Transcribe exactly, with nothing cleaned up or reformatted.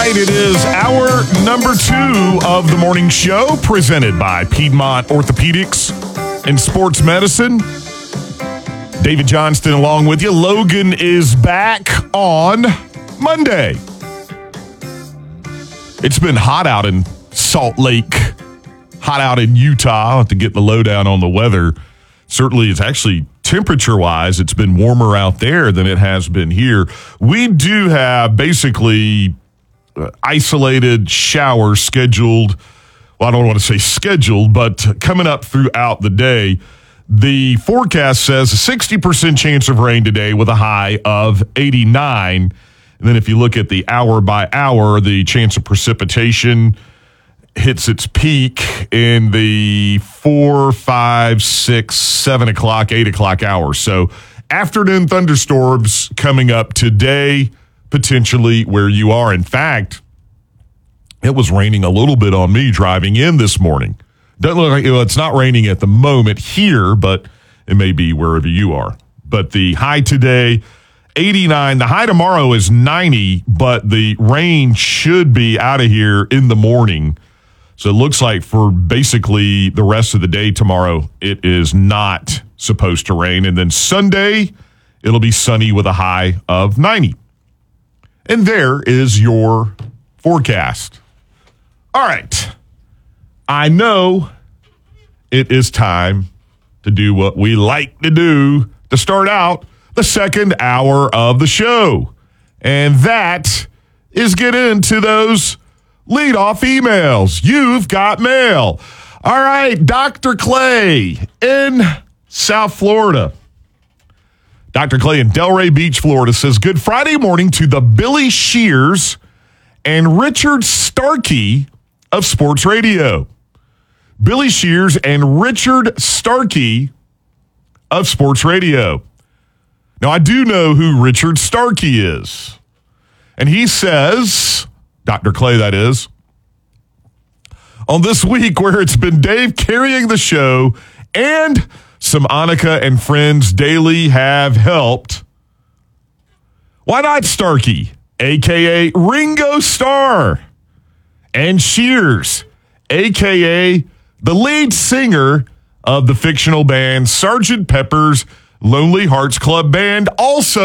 right, it is hour number two of the morning show presented by Piedmont Orthopedics and Sports Medicine. David Johnston along with you. Logan is back on Monday. It's been hot out in Salt Lake, hot out in Utah. I'll have to get the lowdown on the weather. Certainly, it's actually temperature-wise, it's been warmer out there than it has been here. We do have basically uh, isolated showers scheduled. Well, I don't want to say scheduled, but coming up throughout the day. The forecast says a sixty percent chance of rain today with a high of eighty-nine. And then if you look at the hour by hour, the chance of precipitation hits its peak in the four, five, six, seven o'clock, eight o'clock hours. So afternoon thunderstorms coming up today, potentially where you are. In fact, it was raining a little bit on me driving in this morning. Doesn't look like well, it's not raining at the moment here, but it may be wherever you are. But the high today, eighty-nine. The high tomorrow is ninety, but the rain should be out of here in the morning. So it looks like for basically the rest of the day tomorrow, it is not supposed to rain. And then Sunday, it'll be sunny with a high of ninety. And there is your forecast. All right. I know it is time to do what we like to do to start out the second hour of the show. And that is get into those lead-off emails. You've got mail. All right, Doctor Clay in South Florida. Doctor Clay in Delray Beach, Florida says, good Friday morning to the Billy Shears and Richard Starkey of Sports Radio. Billy Shears and Richard Starkey of Sports Radio. Now, I do know who Richard Starkey is. And he says, Doctor Clay, that is, on this week where it's been Dave carrying the show and some Annika and Friends daily have helped, why not Starkey, a k a. Ringo Starr, and Shears, a k a the lead singer of the fictional band Sergeant Pepper's Lonely Hearts Club Band, also